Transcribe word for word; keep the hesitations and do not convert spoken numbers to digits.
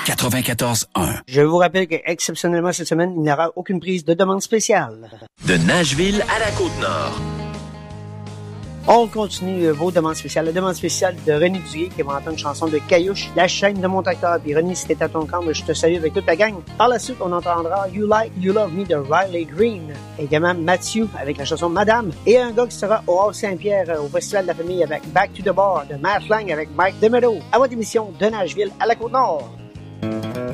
quatre-vingt-quatorze un. Je vous rappelle qu'exceptionnellement cette semaine, il n'y aura aucune prise de demande spéciale. De Nashville à la Côte-Nord. On continue vos demandes spéciales. La demande spéciale de René Duguay qui va entendre une chanson de Caillouche, La chaîne de mon tracteur. Puis René, si t'es à ton camp, je te salue avec toute la gang. Par la suite, on entendra You Like, You Love Me de Riley Green. Également Mathieu avec la chanson Madame. Et un gars qui sera au Havre-Saint-Pierre au Festival de la Famille avec Back to the Bar de Matt Lang avec Mike DeMeadow. À votre émission de Nashville à la Côte-Nord.